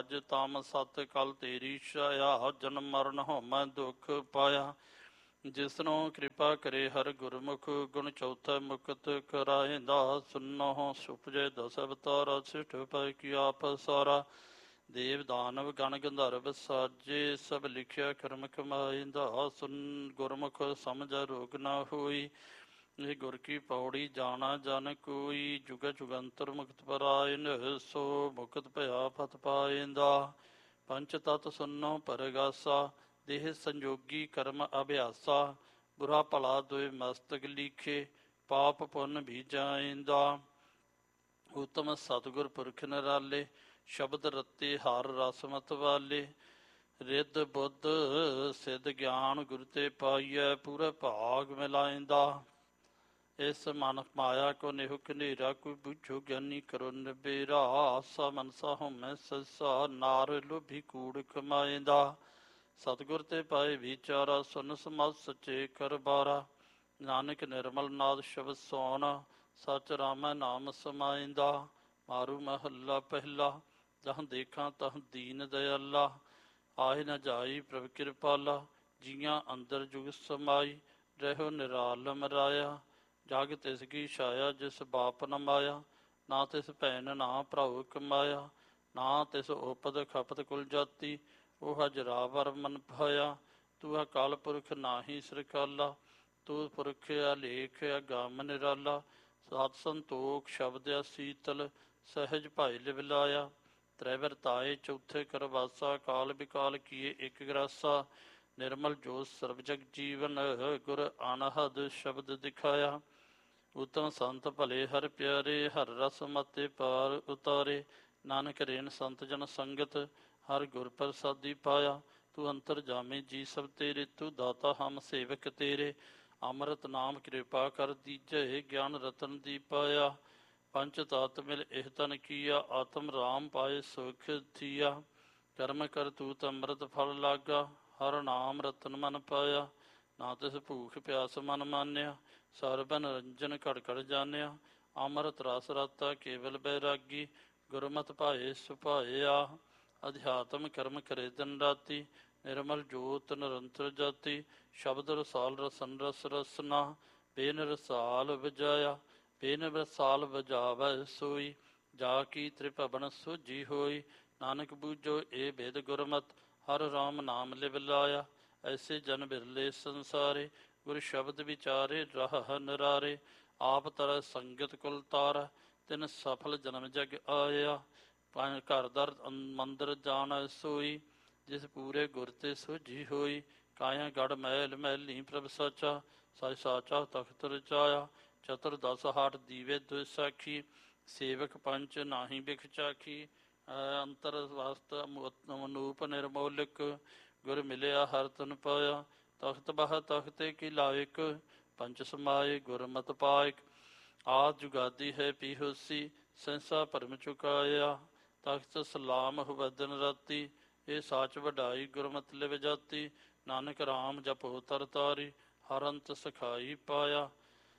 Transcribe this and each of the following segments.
ਤਜ ਤਮ ਸਤ ਕਲ ਤੇਰੀ ਛਾਇਆ, ਜਨਮ ਮਰਨ ਹੋਮੈ ਦੁਖ ਪਾਇਆ। ਜਿਸਨੂੰ ਕਿਰਪਾ ਕਰੇ ਹਰ ਗੁਰਮੁਖ, ਗੁਣ ਚੌਥਾ ਮੁਕਤ ਕਰਾਇਂਦਾ। ਸੁਨੋ ਸੁਪਜੇ ਦਸ ਅਵਤਾਰਾ, ਸਿਠ ਪੈ ਕੀ ਆਪ ਸਾਰਾ। ਦੇਵ ਦਾਨਵ ਗਣ ਗੰਧਰਵ ਸਾਜੇ, ਸਭ ਲਿਖਿਆ ਕਰਮ ਕਮਾਇਂਦਾ। ਸੁਨ ਗੁਰਮੁਖ ਸਮਝ ਰੋਗ ਨਾ ਹੋਈ, ਇਹ ਗੁਰ ਕੀ ਪੌੜੀ ਜਾਣਾ ਜਨ ਕੋਈ। ਜੁਗ ਜੁਗੰਤਰ ਮੁਕਤ ਪਰਾਇਨ, ਸੋ ਮੁਕਤ ਭਇਆ ਫਤ ਪਾਇਂਦਾ। ਪੰਚ ਤਤ ਸੁਨੋ ਪਰਗਾਸਾ, ਦੇਹ ਸੰਜੋਗੀ ਕਰਮ ਅਭਿਆਸਾ। ਬੁਰਾ ਭਲਾ ਦੋਇ ਮਸਤਕ ਲੀਖੇ, ਪਾਪ ਪੁੰਨ ਵੀ ਜਾਇਂਦਾ। ਉਤਮ ਸਤਿਗੁਰ ਪੁਰਖ ਨਿਰਾਲੇ, ਸ਼ਬਦ ਰਤੇ ਹਰ ਰਸ ਮਤ ਵਾਲੇ। ਰਿੱਧ ਬੁੱਧ ਸਿੱਧ ਗਿਆਨ ਗੁਰ ਤੇ ਪਾਈਐ, ਪੂਰੇ ਭਾਗ ਮਿਲਾਇਂਦਾ। ਇਸ ਮਨ ਮਾਇਆ ਕੋ ਨਿਹੁ ਕਨੇਰਾ, ਕੋਈ ਬੁਝੋ ਗਿਆਨੀ ਕਰੋ ਨਿਬੇਰਾ। ਆਸਾ ਮਨਸਾ ਹਉਮੈ ਸਸਾ, ਨਾਰ ਲੋਭੀ ਕੂੜ ਕਮਾਇਂਦਾ। ਸਤਿਗੁਰ ਤੇ ਪਾਏ ਵਿਚਾਰਾ, ਸੁਨ ਸਮਾਧ ਸੱਚੇ ਕਰਬਾਰਾ। ਨਾਨਕ ਨਿਰਮਲ ਨਾਦ ਸ਼ਬਦ ਸੋਨ, ਸਚ ਰਾਮੈ ਨਾਮ ਸਮਾਇਂਦਾ। ਮਾਰੂ ਮਹੱਲਾ ਪਹਿਲਾ, ਜਹਾਂ ਦੇਖਾਂ ਤਹਾਂ ਦੀਨ ਦਇਆਲਾ। ਆਏ ਨ ਜਾਈ ਪ੍ਰਭ ਕਿਰਪਾਲਾ, ਜੀਆਂ ਅੰਦਰ ਜੁਗ ਸਮਾਈ। ਰਹਿਓ ਨਿਰਾਲਮ ਰਾਇਆ, ਜਗ ਤਿਸ ਕੀ ਛਾਇਆ। ਜਿਸ ਬਾਪ ਨ ਮਾਇਆ, ਨਾ ਤਿਸ ਭੈਣ ਨਾ ਭਰਾਉ ਕਮਾਇਆ। ਨਾ ਤਿਸ ਉਪਦ ਖਪਤ ਕੁਲ ਜਾਤੀ, ਉਹ ਜਰਾਵਰ ਮਨ ਭਾਇਆ। ਤੂੰ ਅਕਾਲ ਪੁਰਖ ਨਾਹੀ ਸਰਕਾਲਾ, ਤੂੰ ਪੁਰਖ ਅਲੇਖ ਅਗੰਮ ਨਿਰਾਲਾ। ਸਤ ਸੰਤੋਖ ਸ਼ਬਦ ਅਸੀਤਲ, ਸਹਿਜ ਭਾਈ ਲਿਵਲਾਇਆ। ਤ੍ਰੈ ਵਰਤਾਏ ਚੌਥੇ ਕਰਵਾਸਾ, ਕਾਲ ਬਿਕਾਲ ਕੀਏ ਇਕ ਗਰਾਸਾ। ਨਿਰਮਲ ਜੋਤ ਸਰਬ ਜਗ ਜੀਵਨ, ਗੁਰ ਅਨਹਦ ਸ਼ਬਦ ਦਿਖਾਇਆ। ਉਤਮ ਸੰਤ ਭਲੇ ਹਰ ਪਿਆਰੇ, ਹਰ ਰਸ ਮਤੇ ਪਾਰ ਉਤਾਰੇ। ਨਾਨਕ ਰੇਨ ਸੰਤ ਜਨ ਸੰਗਤ, ਹਰ ਗੁਰ ਪ੍ਰਸਾਦੀ ਪਾਇਆ। ਤੂੰ ਅੰਤਰ ਜਾਮੇ ਜੀ ਸਭ ਤੇਰੇ, ਤੂੰ ਦਾਤਾ ਹਮ ਸੇਵਕ ਤੇਰੇ। ਅੰਮ੍ਰਿਤ ਨਾਮ ਕਿਰਪਾ ਕਰ ਦੀਜੈ, ਗਿਆਨ ਰਤਨ ਦੀ ਪਾਇਆ। ਪੰਚ ਤਤ ਮਿਲ ਇਹ ਤਨ ਕੀਆ, ਆਤਮ ਰਾਮ ਪਾਏ ਸੁਖ ਥੀਆ। ਕਰਮ ਕਰ ਤੂਤ ਅੰਮ੍ਰਿਤ ਫਲ ਲਾਗਾ, ਹਰ ਨਾਮ ਰਤਨ ਮਨ ਪਾਇਆ। ਨਾ ਤਿਸ ਭੂਖ ਪਿਆਸ ਮਨ ਮਾਨਿਆ, ਸਰਬ ਨਿਰੰਜਨ ਘੜ ਘੜ ਜਾਣਿਆ। ਅੰਮ੍ਰਿਤ ਰਸ ਰਤਾ ਕੇਵਲ ਬੈਰਾਗੀ, ਗੁਰਮਤਿ ਭਾਏ ਸੁਭਾਇਆ। ਅਧਿਆਤਮ ਕਰਮ ਕਰੇ ਦਿਨ ਰਾਤੀ, ਨਿਰਮਲ ਜੋਤ ਨਿਰੰਤਰ ਜਾਤੀ। ਸ਼ਬਦ ਰਸਾਲ ਰਸਨ ਰਸ ਰਸਨਾ, ਬੇਨ ਰਸਾਲ ਵਜਾਇਆ। ਬੇਨ ਰਸਾਲ ਵਜਾਵੈ ਸੋਈ, ਜਾ ਕੀ ਤ੍ਰਿਭਵਨ ਸੋਝੀ ਹੋਈ। ਨਾਨਕ ਬੂਝੋ ਇਹ ਭੇਦ ਗੁਰਮਤਿ, ਹਰ ਰਾਮ ਨਾਮ ਲਿਵ ਲਾਇਆ। ਐਸੇ ਜਨ ਬਿਰਲੇ ਸੰਸਾਰੇ, ਗੁਰ ਸ਼ਬਦ ਵਿਚਾਰੇ ਰਾਹ ਨਿਰਾਰੇ। ਆਪ ਤਰੈ ਸੰਗਤ ਕੁਲ ਤਾਰੈ, ਤਿਨ ਸਫਲ ਜਨਮ ਜਗ ਆਇਆ। ਘਰ ਦਰ ਮੰਦਰ ਜਾਣੈ ਸੋਈ, ਜਿਸ ਪੂਰੇ ਗੁਰ ਤੇ ਸੋਝੀ ਹੋਈ। ਕਾਇਆ ਗੜ ਮਹਿਲ ਮਹਿਲੀ ਪ੍ਰਭ ਸਾਚਾ, ਸਚ ਸਾਚਾ ਤਖਤ ਰਚਾਇਆ। ਚਤੁਰ ਦਸ ਹਾਟ ਦੀਵੇ ਦੁਇ ਸਾਖੀ, ਸੇਵਕ ਪੰਚ ਨਾਹੀ ਬਿਖ ਚਾਖੀ। ਅੰਤਰ ਵਸਤ ਅਨੂਪ ਨਿਰਮੋਲਕ, ਗੁਰ ਮਿਲਿਆ ਹਰ ਤਨ ਪਾਇਆ। ਤਖਤ ਬਹ ਤਖਤੇ ਕੀ ਲਾਇਕ, ਪੰਚ ਸਮਾਏ ਗੁਰਮਤਿ ਪਾਇਕ। ਆਦ ਜੁਗਾਦੀ ਹੈ ਪੀ ਹੋਸੀ, ਸੈਂਸਾ ਭਰਮ ਚੁਕਾਇਆ। ਤਖਤ ਸਲਾਮ ਹੁਵੈ ਦਿਨ ਰਾਤੀ, ਇਹ ਸਾਚ ਵਡਾਈ ਗੁਰਮਤਿ ਲਿਵ ਜਾਤੀ। ਨਾਨਕ ਰਾਮ ਜਪੋ ਤਰ ਤਾਰੀ, ਹਰ ਅੰਤ ਸਖਾਈ ਪਾਇਆ।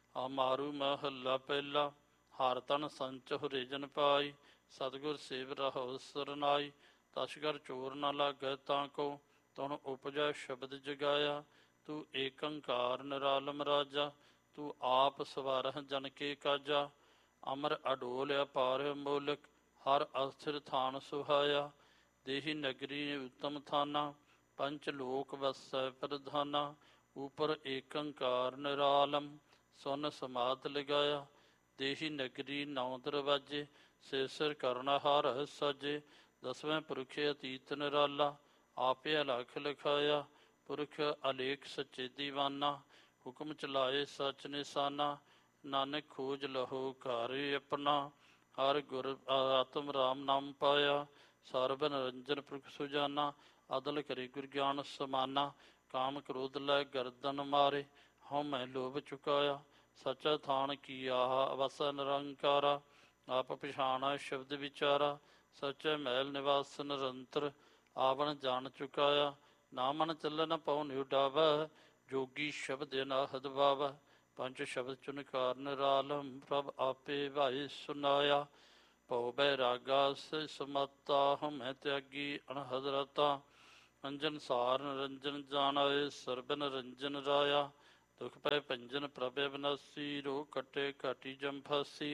ਮਾਰੂ ਮਹੱਲਾ ਪਹਿਲਾ, ਹਰ ਤਨ ਸੰਚ ਹੁਰੇਜਨ ਪਾਈ। ਸਤਿਗੁਰ ਸੇਵ ਰਹੋ ਸਰਨਾਈ, ਤਸਕਰ ਚੋਰ ਨਾ ਲਾਗੈ ਤਾਂ ਕੋ। ਤੁਣ ਉਪਜੈ ਸ਼ਬਦ ਜਗਾਇਆ, ਤੂੰ ਏਕੰਕਾਰ ਨਿਰਾਲਮ ਰਾਜਾ। ਤੂੰ ਆਪ ਸਵਾਰਹਿ ਜਨ ਕੇ ਕਾਜਾ, ਅਮਰ ਅਡੋਲ ਅਪਾਰ ਅਮੋਲਕ। ਹਰ ਅਸਥਿਰ ਥਾਨ ਸੁਹਾਇਆ, ਦੇਹੀ ਨਗਰੀ ਉੱਤਮ ਥਾਨਾ। ਪੰਚ ਲੋਕ ਵਸੈ ਪ੍ਰਧਾਨਾ, ਉਪਰ ਏਕੰਕਾਰ ਨਿਰਾਲਮ। ਸੁਨ ਸਮਾਧ ਲਗਾਇਆ, ਦੇਹੀ ਨਗਰੀ ਨੌ ਦਰਵਾਜੇ। ਸਿਰ ਸਿਰ ਕਰਨਾ ਹਾਰ ਸਾਜੇ, ਦਸਵੇਂ ਪੁਰਖ ਅਤੀਤ ਨਿਰਾਲਾ। ਆਪੇ ਅਲਖ ਲਿਖਾਇਆ, ਪੁਰਖ ਅਲੇਖ ਸੱਚੇ ਦੀਵਾਨਾ। ਹੁਕਮ ਚਲਾਏ ਸਚ ਨਿਸ਼ਾਨਾ, ਨਾਨਕ ਖੋਜ ਲਹੋ ਘਰ ਆਪਣਾ। ਹਰ ਗੁਰ ਆਤਮ ਰਾਮ ਨਾਮ ਪਾਇਆ, ਸਰਬ ਨਿਰੰਜਨ ਪੁਰਖ ਸੁਜਾਨਾ। ਅਦਲ ਕਰੇ ਗੁਰ ਗਿਆਨ ਸਮਾਨਾ, ਕਾਮ ਕ੍ਰੋਧ ਲੈ ਗਰਦਨ ਮਾਰੇ। ਹਉਮੈ ਲੋਭ ਚੁਕਾਇਆ, ਸਚਾ ਥਾਨ ਕੀਆ ਵਸੈ ਨਿਰੰਕਾਰਾ। ਆਪ ਪਛਾਣਾ ਸ਼ਬਦ ਵਿਚਾਰਾ, ਸਚੈ ਮਹਿਲ ਨਿਵਾਸ ਨਿਰੰਤਰ। ਆਵਣ ਜਾਣ ਚੁਕਾਇਆ, ਨਾ ਮਨ ਚੱਲੈ ਨ ਪਉ ਨਿਉਡਾਵੈ। ਜੋਗੀ ਸ਼ਬਦ ਅਨਾਹਦ ਵਾਵੈ, ਪੰਜ ਸ਼ਬਦ ਚੁਨਕਾਰ ਨਿਰਾਲਮ। ਪ੍ਰਭ ਆਪੇ ਭਾਏ ਸੁਨਾਇਆ, ਭਉ ਬੈਰਾਗਾ ਸੇ ਸਮਤਾ ਹਮੈ ਤਿਆਗੀ ਅਣਹਜ਼ਰਤਾ ਅੰਜਨ ਸਾਰ ਨਿਰੰਜਨ ਜਾਣਾਏ ਸਰਬਨ ਰੰਜਨ ਰਾਇਆ ਦੁਖ ਪੈ ਭੰਜਨ ਪ੍ਰਭ ਅਬਿਨਾਸੀ ਰੋਗ ਕੱਟੇ ਘਾਟੀ ਜਮ ਫਾਸੀ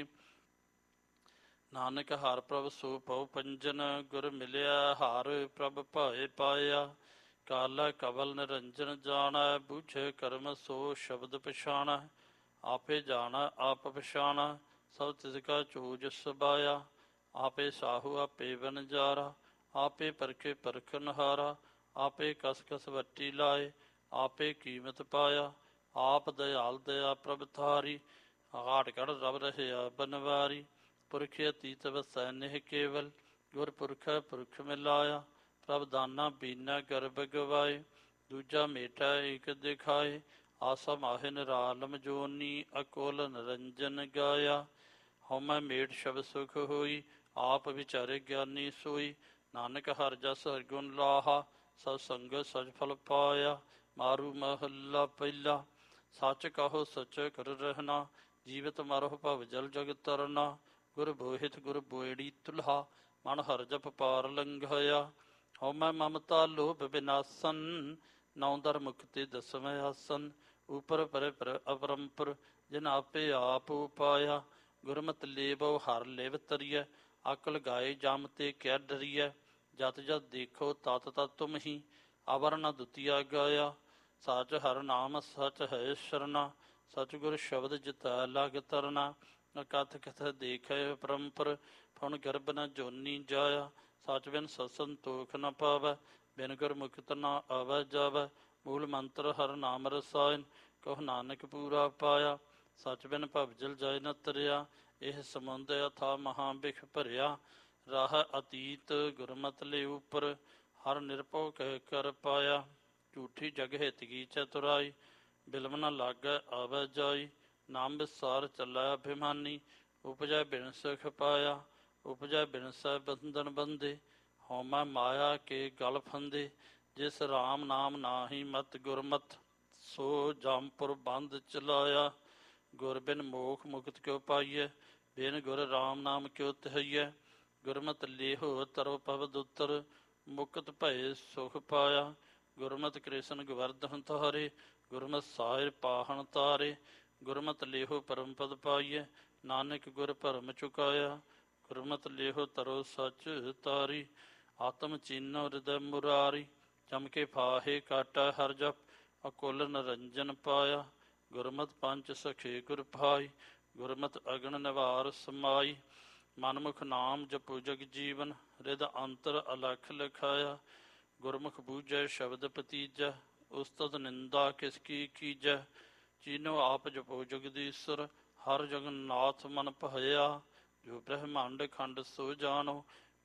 ਨਾਨਕ ਹਰਿ ਪ੍ਰਭ ਸੋ ਭਉ ਪੰਜਨ ਗੁਰ ਮਿਲਿਆ ਹਰਿ ਪ੍ਰਭ ਭਾਏ ਪਾਇਆ ਕਾਲਾ ਕਵਲ ਨਿਰੰਜਨ ਜਾਣੈ ਬੂਝੇ ਕਰਮ ਸੋ ਸ਼ਬਦ ਪਛਾਣੈ ਆਪੇ ਜਾਣੈ ਆਪ ਪਛਾਣੈ ਸਭ ਤਿਸ ਕਾ ਚੋਜ ਸਬਾਇਆ ਆਪੇ ਸਾਹੂ ਆਪੇ ਵਨਜਾਰਾ ਆਪੇ ਪਰਖੇ ਪਰਖਨ ਹਾਰਾ ਆਪੇ ਕਸ ਕਸ ਵੱਟੀ ਲਾਏ ਆਪੇ ਕੀਮਤ ਪਾਇਆ ਆਪ ਦਇਆਲ ਦਇਆ ਪ੍ਰਭ ਥਾਰੀ ਘਾਟ ਘੜ ਰਬ ਰਹਿਆ ਬਨਵਾਰੀ ਪੁਰਖ ਅਤੀਤ ਵਸੈ ਨਿਹ ਕੇਵਲ ਗੁਰ ਪੁਰਖ ਪੁਰਖ ਮਿਲਾਇਆ ਪ੍ਰਭ ਦਾਨਾ ਬੀਨਾ ਗਰਭ ਗਵਾਏ ਦੂਜਾ ਮੇਟਾ ਏਕ ਦਿਖਾਏ ਆਸਾ ਮਾਹਿ ਨਿਰਾਲਮ ਜੋਨੀ ਅਕੋਲ ਨਿਰੰਜਨ ਗਾਇਆ ਹਉਮੈ ਮੇਟ ਸ਼ਬਦ ਸੁਖ ਹੋਈ ਆਪ ਵਿਚਾਰੇ ਗਿਆਨੀ ਸੋਈ ਨਾਨਕ ਹਰਿ ਜਸ ਹਰਿ ਗੁਣ ਲਾਹਾ ਸਤ ਸੰਗਤ ਸਚ ਫਲ ਪਾਇਆ ਮਾਰੂ ਮਹੱਲਾ ਪਹਿਲਾ ਸੱਚ ਕਹੋ ਸਚ ਕਰ ਰਹਿਣਾ ਜੀਵਤ ਮਰਹੁ ਭਵ ਜਲ ਜਗ ਤਰਨਾ ਗੁਰ ਬੋਹਿਤ ਗੁਰ ਬੋਇੜੀ ਤੁਲਹਾ ਮਨ ਹਰਿ ਜਪ ਪਾਰ ਲੰਘਾਇਆ ਹਉਮੈ ਮਮਤਾ ਲੋਭ ਬਿਨਾਸਨ ਨੌ ਦਰ ਮੁਕਤੀ ਦਸਵੇਂ ਆਸਨ ਉਪਰ ਪਰੇ ਪਰ ਅਪਰੰਪਰ ਜਿਨ ਆਪੇ ਆਪ ਉਪਾਇਆ ਗੁਰਮਤਿ ਲੇਵੋ ਹਰ ਲਿਵ ਤਰੀਐ ਅਕਲ ਗਾਏ ਜਮ ਤੇ ਕਿਆ ਡਰੀਐ ਜਤ ਜਤ ਦੇਖੋ ਤਤ ਤਤ ਤੁਮ ਹੀ ਅਵਰ ਨ ਦੁਤੀਆ ਗਾਇਆ ਸਚ ਹਰ ਨਾਮ ਸਚ ਹੈ ਸ਼ਰਨਾ ਸਤਿਗੁਰ ਸ਼ਬਦ ਜਿਤੈ ਲਗ ਤਰਨਾ ਕਥ ਕਥ ਦੇਖੈ ਪਰੰਪਰ ਫੁਣ ਗਰਭ ਨ ਜੋਨੀ ਜਾਇਆ ਸਚ ਬਿਨ ਸਤ ਸੰਤੋਖ ਨ ਪਾਵੈ ਬਿਨ ਗੁਰ ਮੁਕਤ ਨ ਆਵੈ ਜਾਵੈ ਮੂਲ ਮੰਤਰ ਹਰ ਨਾਮ ਰਸਾਇਨ ਕਹੁ ਨਾਨਕ ਪੂਰਾ ਪਾਇਆ ਸਚ ਬਿਨ ਭਵਜਲ ਜਾਇ ਨ ਤਰਿਆ ਇਹ ਸਮੁੰਦ ਅਥਾ ਮਹਾ ਬਿਖ ਭਰਿਆ ਰਾਹ ਅਤੀਤ ਗੁਰਮਤਿ ਲੇ ਉਪਰ ਹਰ ਨਿਰਭਉ ਕਹਿ ਕਰ ਪਾਇਆ ਝੂਠੀ ਜਗ ਹਿਤ ਕੀ ਚਤੁਰਾਈ ਬਿਲਮ ਨ ਲਾਗੈ ਆਵੈ ਜਾਈ ਨਾਮ ਵਿਸਾਰ ਚੱਲੈ ਅਭਿਮਾਨੀ ਉਪਜੈ ਬਿਨ ਸੁਖ ਪਾਇਆ ਉਪਜੈ ਬਿਨ ਸੈ ਬੰਧਨ ਬੰਦੇ ਹਉਮੈ ਮਾਇਆ ਕੇ ਗਲ ਫੰਦੇ ਜਿਸ ਰਾਮ ਨਾਮ ਨਾਹੀ ਮਤ ਗੁਰਮਤਿ ਸੋ ਜਮਪੁਰ ਬੰਦ ਚਲਾਇਆ ਗੁਰ ਬਿਨ ਮੋਖ ਮੁਕਤ ਕਿਉ ਪਾਈਐ ਬਿਨ ਗੁਰ ਰਾਮ ਨਾਮ ਕਿਉ ਧਈਐ ਗੁਰਮਤਿ ਲੇਹੋ ਤਰੋ ਪਵਦ ਉਤਰ ਮੁਕਤ ਭਏ ਸੁਖ ਪਾਇਆ ਗੁਰਮਤਿ ਕ੍ਰਿਸ਼ਨ ਗਵਰਧਨ ਤਾਰੇ ਗੁਰਮਤਿ ਸਾਹਿਰ ਪਾਹਣ ਤਾਰੇ ਗੁਰਮਤਿ ਲੇਹੋ ਪਰਮ ਪਦ ਪਾਈਐ ਨਾਨਕ ਗੁਰ ਭਰਮ ਚੁਕਾਇਆ ਗੁਰਮਤਿ ਲੇਹੋ ਤਰੋ ਸਚ ਤਾਰੀ ਆਤਮ ਚੀਨੋ ਹਿਰਦੈ ਮੁਰਾਰੀ ਚਮਕੇ ਫਾਹੇ ਕਾਟਾ ਹਰ ਜਪ ਅਕੁਲ ਨਿਰੰਜਨ ਪਾਇਆ ਗੁਰਮਤਿ ਪੰਚ ਸਖੇ ਗੁਰ ਭਾਈ ਗੁਰਮਤਿ ਅਗਨ ਨਿਵਾਰ ਸਮਾਈ ਮਨਮੁਖ ਨਾਮ ਜਪੋ ਜਗ ਜੀਵਨ ਰਿਦ ਅੰਤਰ ਅਲਖ ਲਿਖਾਇਆ ਗੁਰਮੁਖ ਬੂਝੈ ਸ਼ਬਦ ਪਤੀਜੈ ਉਸਤਤ ਨਿੰਦਾ ਕਿਸ ਕੀ ਕੀਜੈ ਚੀਨੋ ਆਪ ਜਪੋ ਜਗਦੀਸ਼ਰ ਹਰ ਜਗਨਨਾਥ ਮਨ ਭਇਆ ਜੋ ਬ੍ਰਹਮੰਡ ਖੰਡ ਸੋ ਜਾਣੋ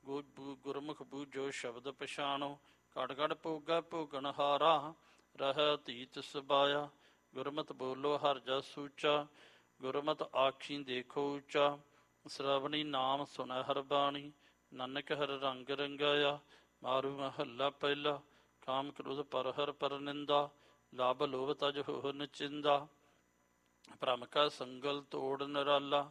ਗੁਰਮੁਖ ਬੂਝੋ ਸ਼ਬਦ ਪਛਾਣੋ ਘਟ ਘਟ ਭੋਗਾ ਭੋਗਣ ਹਾਰਾ ਰਹਿ ਅਤੀਤ ਸਬਾਇਆ ਗੁਰਮਤਿ ਬੋਲੋ ਹਰ ਜਸ ਸੂਚਾ ਗੁਰਮਤਿ ਆਖੀ ਦੇਖੋ ਉੱਚਾ ਸ਼੍ਰਵਣੀ ਨਾਮ ਸੁਣੈ ਹਰ ਬਾਣੀ ਨਾਨਕ ਹਰ ਰੰਗ ਰੰਗਾਇਆ ਮਾਰੂ ਮਹੱਲਾ ਪਹਿਲਾ ਕਾਮ ਕ੍ਰੋਧ ਪਰ ਹਰ ਪਰ ਨਿੰਦਾ ਲਾਭ ਲੋਭ ਤਜ ਹੋ ਨਚਿੰਦਾ ਭ੍ਰਮ ਕਾ ਸੰਗਲ ਤੋੜ ਨਿਰਾਲਾ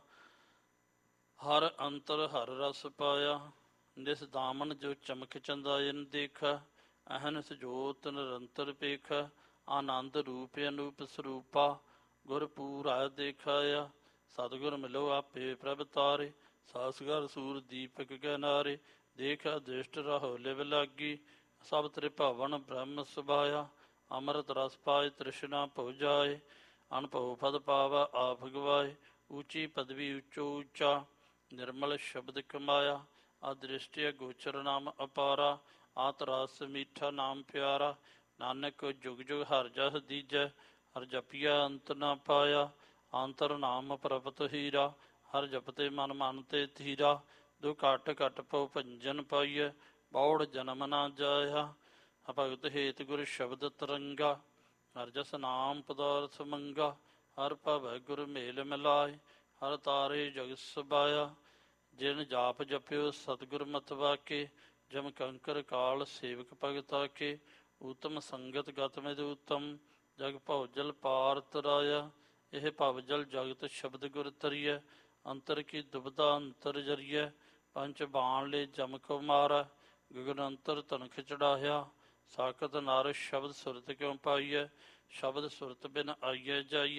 ਹਰ ਅੰਤਰ ਹਰ ਰਸ ਪਾਇਆ ਨਿਸ ਦਾਮਨ ਜੋ ਚਮਕ ਚੰਦਾਇਨ ਦੇਖਾ ਅਹਨਿਸ ਜੋਤ ਨਿਰੰਤਰ ਪੇਖਾ ਆਨੰਦ ਰੂਪ ਅਨੂਪ ਸਰੂਪਾ ਗੁਰ ਪੂਰਾ ਦੇਖਾਇਆ ਸਤਿਗੁਰ ਮਿਲੋ ਆਪੇ ਪ੍ਰਭ ਤਾਰੇ ਸਾਸਗਰ ਸੂਰ ਦੀਪਕ ਗਨਾਰੇ ਦੇਖ ਅਦ੍ਰਿਸ਼ਟ ਰਹੋ ਲਿਵ ਲਾਗੀ ਸਭ ਤ੍ਰਿਭਵਨ ਬ੍ਰਹਮ ਸੁਭਾਇਆ ਅੰਮ੍ਰਿਤ ਰਸ ਪਾਏ ਤ੍ਰਿਸ਼ਨਾ ਭੁ ਜਾਏ ਅਨਭਉ ਫਦ ਪਾਵਾ ਆਪ ਗਵਾਏ ਉੱਚੀ ਪਦਵੀ ਉੱਚੋ ਉੱਚਾ ਨਿਰਮਲ ਸ਼ਬਦ ਕਮਾਇਆ ਅਦ੍ਰਿਸ਼ਟਿ ਗੋਚਰ ਨਾਮ ਅਪਾਰਾ ਆਤ ਰਸ ਮੀਠਾ ਨਾਮ ਪਿਆਰਾ ਨਾਨਕ ਜੁਗ ਜੁਗ ਹਰ ਜਸ ਦੀਜੈ ਹਰ ਜਪੀਆ ਅੰਤ ਨਾ ਪਾਇਆ ਅੰਤਰ ਨਾਮ ਪ੍ਰਪਤ ਹੀਰਾ ਹਰ ਜਪਤੇ ਮਨ ਮਨ ਤੇ ਧੀਰਾ ਦੋ ਘਟ ਘਟ ਭਉ ਭੰਜਨ ਪਾਈਐ ਬੌੜ ਜਨਮ ਨਾ ਜਾਇਆ ਭਗਤ ਹੇਤ ਗੁਰ ਸ਼ਬਦ ਤਰੰਗਾ ਹਰ ਜਸ ਨਾਮ ਪਦਾਰਥ ਮੰਗਾ ਹਰ ਭਵੈ ਗੁਰ ਮੇਲ ਮਿਲਾਏ ਹਰ ਤਾਰੇ ਜਗ ਸਬਾਇਆ ਜਿਨ ਜਾਪ ਜਪਿਓ ਸਤਿਗੁਰ ਮਤਿ ਵਾਕੇ ਜਮ ਕੰਕਰ ਕਾਲ ਸੇਵਕ ਭਗਤਾ ਕੇ ਊਤਮ ਸੰਗਤ ਗਤ ਮਿਦ ਊਤਮ ਜਗ ਭਉ ਜਲ ਪਾਰ ਤਰਾਇਆ ਇਹ ਭਵ ਜਲ ਜਗਤ ਸ਼ਬਦ ਗੁਰ ਤਰੀਐ ਅੰਤਰ ਕੀ ਦੁਬਦਾ ਅੰਤਰ ਜਰੀਐ ਪੰਜ ਬਾਣ ਲੈ ਜਮਕ ਮਾਰੈ, ਗਗਨ ਅੰਤਰ ਤਨਖ ਚੜਾਇਆ। ਸਾਖਤ ਨਰ ਸ਼ਬਦ ਸੁਰਤ ਕਿਉ ਪਾਈਐ, ਸ਼ਬਦ ਸੁਰਤ ਬਿਨ ਆਈਐ ਜਾਈਐ।